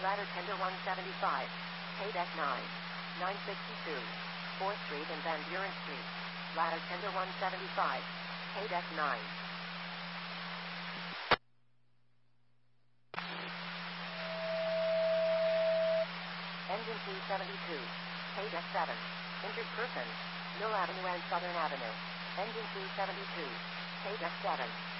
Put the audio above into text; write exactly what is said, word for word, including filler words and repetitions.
Ladder tender one seventy-five. K-Deck nine. nine sixty-two. fourth Street and Van Buren Street. Ladder tender one seventy-five. K-Deck nine. Engine two seventy-two. K-Deck seven. Injured person. Mill Avenue and Southern Avenue. Engine two seventy-two. K-Deck seven.